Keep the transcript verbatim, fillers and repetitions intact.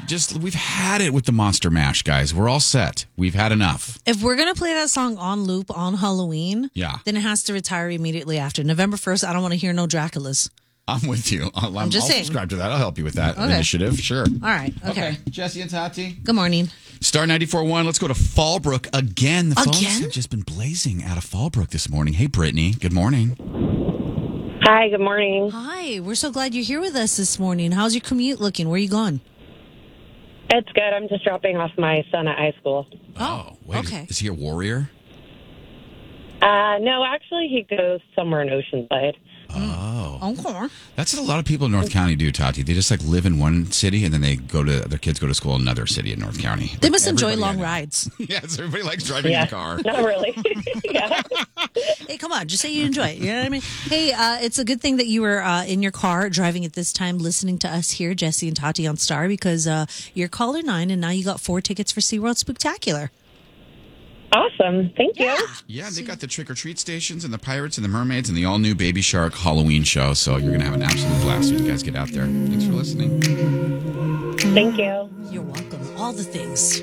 just we've had it with the Monster Mash, guys. We're all set. We've had enough. If we're going to play that song on loop on Halloween, yeah. then it has to retire immediately after. November first, I don't want to hear no Draculas. I'm with you. I'll, I'm just I'll saying. subscribe to that. I'll help you with that Okay. initiative. Sure. All right. Okay. okay. Jesse and Tati. Good morning. Star ninety-four point one. Let's go to Fallbrook again. The phones Again? have just been blazing out of Fallbrook this morning. Hey, Brittany. Good morning. Hi, good morning. Hi. We're so glad you're here with us this morning. How's your commute looking? Where are you going? It's good. I'm just dropping off my son at high school. Oh, wait. okay. Is he a warrior? Uh, no, actually, he goes somewhere in Oceanside. Oh. Okay. That's what a lot of people in North County do, Tati. They just like live in one city and then they go to, their kids go to school in another city in North County. They must enjoy Everybody I long know. rides. Yes, everybody likes driving Yeah, in the car. not really. yeah. Hey, come on. Just say you enjoy it. You know what I mean? Hey, uh, it's a good thing that you were uh, in your car driving at this time listening to us here, Jesse and Tati on Star, because uh, you're caller nine and now you got four tickets for SeaWorld Spooktacular. Awesome. Thank you. Yeah, they got the trick-or-treat stations and the pirates and the mermaids and the all-new Baby Shark Halloween show. So you're going to have an absolute blast when you guys get out there. Thanks for listening. Thank you. You're welcome. All the things.